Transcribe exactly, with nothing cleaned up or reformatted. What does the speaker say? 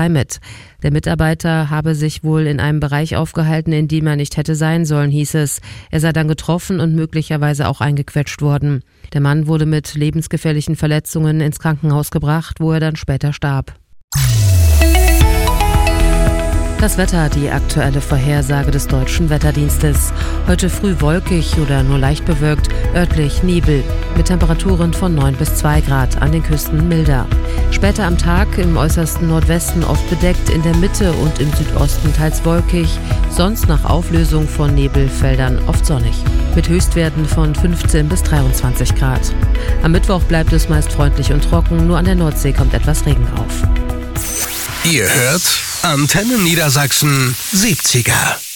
mit. Der Mitarbeiter habe sich wohl in einem Bereich aufgehalten, in dem er nicht hätte sein sollen, hieß es. Er sei dann getroffen und möglicherweise auch eingequetscht worden. Der Mann wurde mit lebensgefährlichen Verletzungen ins Krankenhaus gebracht, wo er dann später starb. Das Wetter, die aktuelle Vorhersage des Deutschen Wetterdienstes. Heute früh wolkig oder nur leicht bewölkt, örtlich Nebel, mit Temperaturen von neun bis zwei Grad, an den Küsten milder. Später am Tag im äußersten Nordwesten oft bedeckt, in der Mitte und im Südosten teils wolkig, sonst nach Auflösung von Nebelfeldern oft sonnig. Mit Höchstwerten von fünfzehn bis dreiundzwanzig Grad. Am Mittwoch bleibt es meist freundlich und trocken, nur an der Nordsee kommt etwas Regen auf. Ihr hört Antenne Niedersachsen siebziger.